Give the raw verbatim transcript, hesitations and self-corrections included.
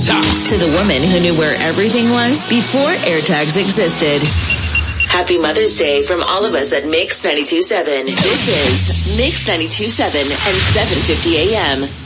top. To the woman who knew where everything was before AirTags existed. Happy Mother's Day from all of us at Mix ninety-two point seven. This is Mix ninety-two point seven and seven fifty a.m.